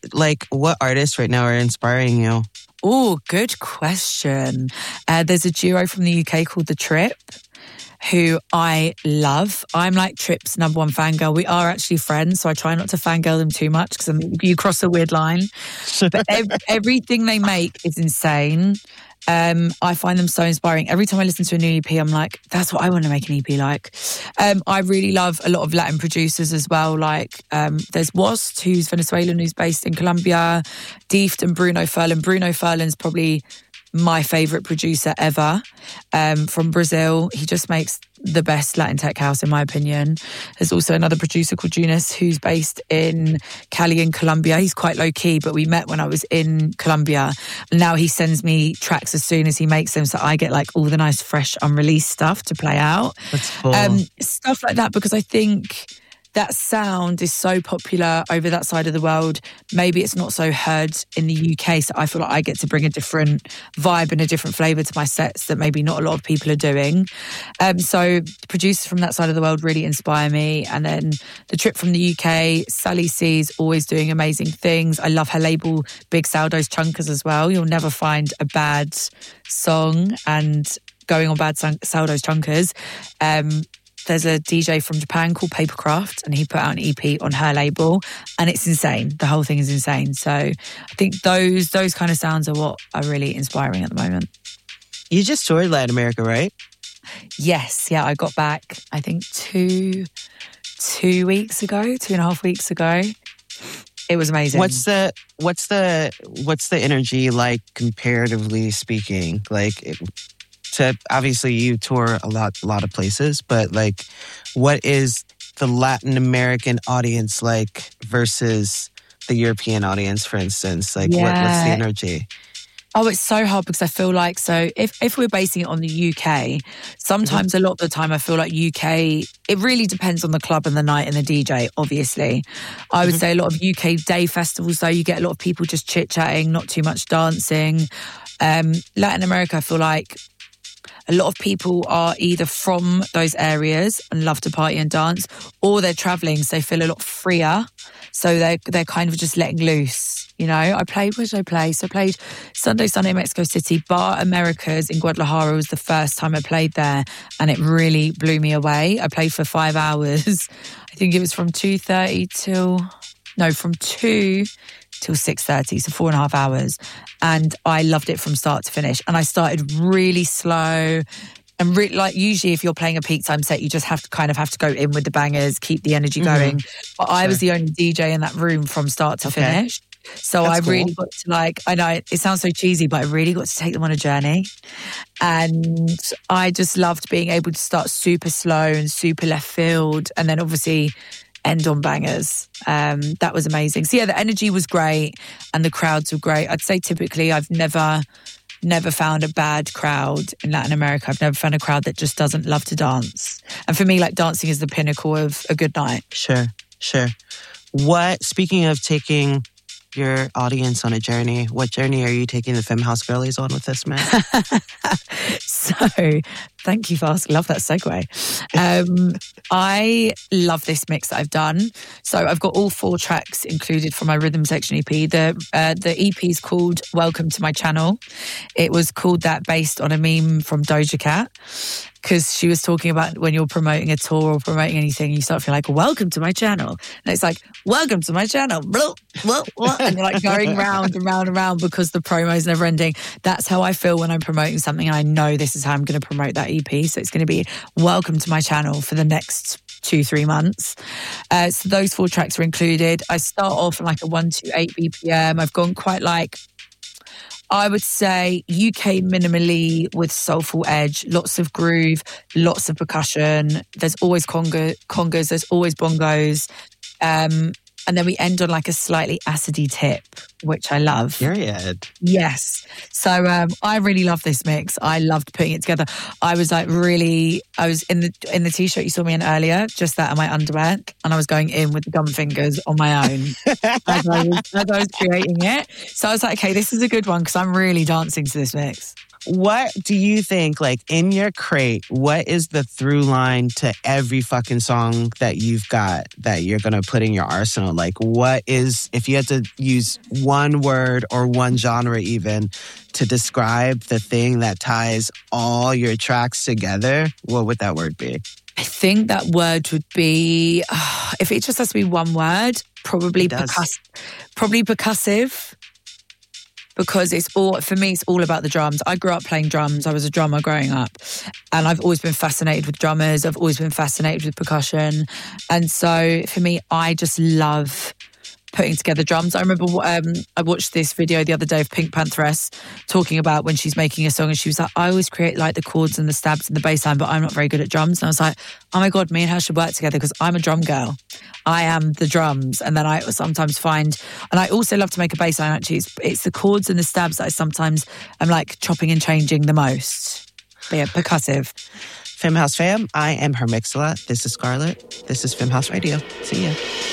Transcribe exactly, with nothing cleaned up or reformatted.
like, what artists right now are inspiring you? Oh, good question. Uh, there's a duo from the U K called The Trip, who I love. I'm like Trip's number one fangirl. We are actually friends, so I try not to fangirl them too much because you cross a weird line. But ev- everything they make is insane. Um, I find them so inspiring. Every time I listen to a new E P, I'm like, that's what I want to make an E P like. Um, I really love a lot of Latin producers as well. Like um, there's Wast, who's Venezuelan, who's based in Colombia. Deeft and Bruno Furlan. Bruno Furlan's probably my favourite producer ever, um, from Brazil. He just makes the best Latin tech house, in my opinion. There's also another producer called Junis, who's based in Cali in Colombia. He's quite low-key, but we met when I was in Colombia. And now he sends me tracks as soon as he makes them, so I get like all the nice, fresh, unreleased stuff to play out. That's cool. Um, stuff like that, because I think that sound is so popular over that side of the world. Maybe it's not so heard in the U K, so I feel like I get to bring a different vibe and a different flavour to my sets that maybe not a lot of people are doing. Um, so producers from that side of the world really inspire me. And then The Trip from the U K, Sally C's always doing amazing things. I love her label, Big Saldo's Chunkers as well. You'll never find a bad song. And going on Bad Saldo's Chunkers, um, there's a D J from Japan called Papercraft, and he put out an E P on her label, and it's insane. The whole thing is insane. So I think those those kind of sounds are what are really inspiring at the moment. You just toured Latin America, right? Yes, yeah. I got back, I think, two two weeks ago, two and a half weeks ago. It was amazing. What's the what's the what's the energy like, comparatively speaking? Like, it, to obviously you tour a lot, a lot of places, but like, what is the Latin American audience like versus the European audience, for instance? Like, yeah. what, what's the energy? Oh, it's so hard because I feel like, so if, if we're basing it on the U K, sometimes mm-hmm. a lot of the time I feel like U K, it really depends on the club and the night and the D J, obviously. I would mm-hmm. say a lot of U K day festivals, though, you get a lot of people just chit-chatting, not too much dancing. Um, Latin America, I feel like a lot of people are either from those areas and love to party and dance, or they're travelling, so they feel a lot freer. So they're, they're kind of just letting loose, you know. I played, where did I play? So I played Sunday, Sunday in Mexico City. Bar Americas in Guadalajara was the first time I played there, and it really blew me away. I played for five hours. I think it was from two thirty till, no, from two till six thirty, so four and a half hours. And I loved it from start to finish. And I started really slow. And re- like usually if you're playing a peak time set, you just have to kind of have to go in with the bangers, keep the energy going. Mm-hmm. But I sure. was the only D J in that room from start to okay. finish. So That's I cool. really got to like, I know it sounds so cheesy, but I really got to take them on a journey. And I just loved being able to start super slow and super left field. And then obviously end on bangers. Um, that was amazing. So yeah, the energy was great and the crowds were great. I'd say typically I've never, never found a bad crowd in Latin America. I've never found a crowd that just doesn't love to dance. And for me, like, dancing is the pinnacle of a good night. Sure, sure. What, speaking of taking your audience on a journey, what journey are you taking the Femme House Girlies on with this, man? So, thank you for asking. Love that segue. Um, I love this mix that I've done. So I've got all four tracks included from my Rhythm Section E P. The uh, the E P is called Welcome to My Channel. It was called that based on a meme from Doja Cat, because she was talking about when you're promoting a tour or promoting anything, you start feeling like, welcome to my channel. And it's like, welcome to my channel. Blah, blah, blah. And you're like going round and round and round because the promo is never ending. That's how I feel when I'm promoting something. And I know this is how I'm going to promote that E P. So it's going to be welcome to my channel for the next two, three months. Uh, so those four tracks are included. I start off on like a one two eight B P M. I've gone quite like, I would say U K minimally with soulful edge, lots of groove, lots of percussion. There's always conga, congas, there's always bongos. Um, and then we end on like a slightly acidy tip, which I love. Period. Yes. So um, I really love this mix. I loved putting it together. I was like really, I was in the in the t-shirt you saw me in earlier, just that and my underwear, and I was going in with the gum fingers on my own as, I was, as I was creating it. So I was like, okay, this is a good one because I'm really dancing to this mix. what do you think, like, in your crate, what is the through line to every fucking song that you've got that you're going to put in your arsenal? Like, what is, if you had to use one word or one genre even to describe the thing that ties all your tracks together, what would that word be? I think that word would be, uh, if it just has to be one word, probably percuss- probably percussive. Because it's all, for me, it's all about the drums. I grew up playing drums. I was a drummer growing up. And I've always been fascinated with drummers. I've always been fascinated with percussion. And so for me, I just love putting together drums. I remember um, I watched this video the other day of Pink Pantheress talking about when she's making a song, and she was like, I always create like the chords and the stabs and the bass line, but I'm not very good at drums. And I was like, oh my God, me and her should work together because I'm a drum girl. I am the drums. And then I sometimes find, and I also love to make a bass line actually, it's, it's the chords and the stabs that I sometimes am like chopping and changing the most. But yeah, percussive. Femme House fam, I am her Mixela. This is Scarlett. This is Femme House Radio. See ya.